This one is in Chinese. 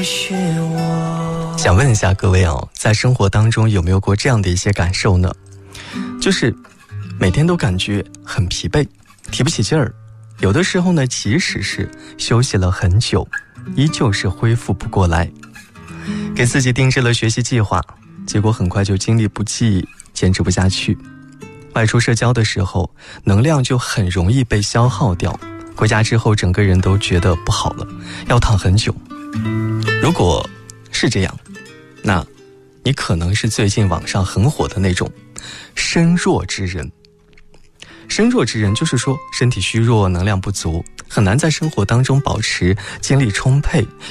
想问一下各位在生活当中有没有过这样的一些感受呢？就是每天都感觉很疲惫，提不起劲儿，有的时候呢，即使是休息了很久，依旧是恢复不过来。给自己定制了学习计划，结果很快就精力不济，坚持不下去。外出社交的时候，能量就很容易被消耗掉，回家之后整个人都觉得不好了，要躺很久。如果是这样，那你可能是最近网上很火的那种身弱之人。身弱之人就是说身体虚弱，能量不足，很难在生活当中保持精力充沛，